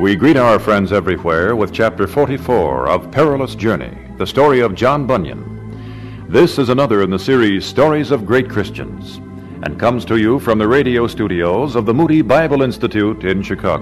We greet our friends everywhere with Chapter 44 of Perilous Journey, the story of John Bunyan. This is another in the series Stories of Great Christians, and comes to you from the radio studios of the Moody Bible Institute in Chicago.